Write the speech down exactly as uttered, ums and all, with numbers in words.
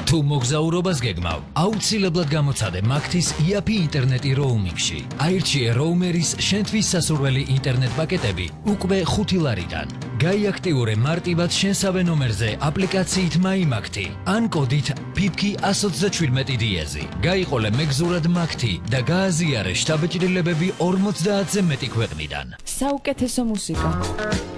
თუ მოგზაურობას გეგმავ, აუცილებლად გამოცადე მაგთის იაფი ინტერნეტი როუმინგში. აირჩიე როუმერის შენთვის სასურველი ინტერნეტ პაკეტები უკვე ხუთი ლარიდან. გაიაქტიურე მარტივად შენსავე ნომერზე აპლიკაციით მაიმაგთი ან კოდით ფიფკი εκατო ოცდაჩვიდმეტი დიეზი. გაიყოლე მეგზურად მაგთი და გააზიარე შთაბეჭდილებები ორმოცდაათზე მეტი ქვეყნიდან. საუკეთესო მუსიკა.